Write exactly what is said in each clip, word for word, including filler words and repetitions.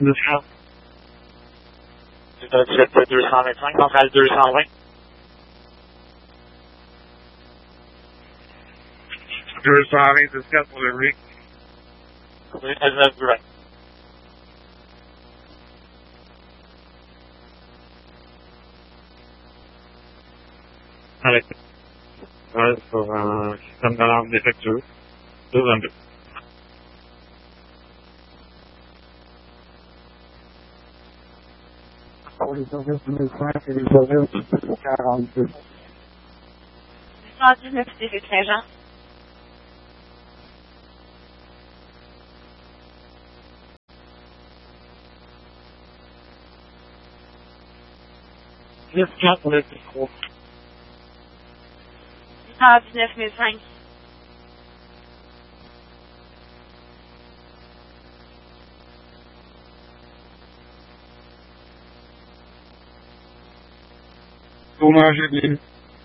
dix quatre. dix-sept deux cent vingt-cinq, centrale deux cent vingt. deux cent vingt-quatre pour le Rick. dix-neuf vingt. Avec ouais, sur un système d'alarme défectueux. deux vingt-deux. Pour les services du médecin et les services du quarante-deux. cent dix-neuf, c'est rue Saint-Jean. dix quatre pour le trois. cent dix-neuf mille cinq. Tournage de ligne.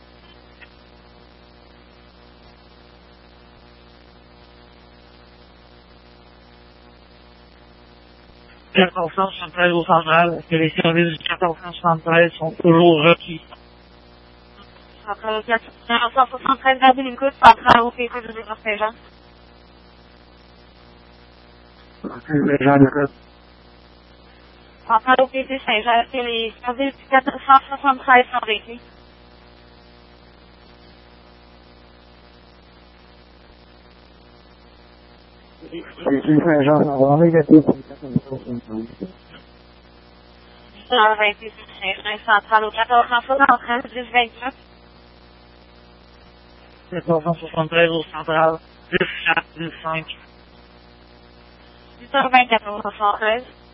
quatorze cent soixante-treize au central. Est-ce que les services du quatorze cent soixante-treize sont toujours requis? Centrale quatorze cent soixante-treize, gardez l'écoute, centrale au P C de rue Saint-Jean. Les gens de code. Centrale au P C Saint-Jean, est-ce que les services du quatorze cent soixante-treize sont requis? C'est Saint-Jean, on va négatif pour le quatorze cent soixante-treize. cent vingt-six Saint-Jean, centrale au quatorze cent soixante-treize, dix vingt-neuf. quatorze cent soixante-treize au central. dix quatre, dix cinq. dix vingt-quatre, quatorze cent soixante-treize.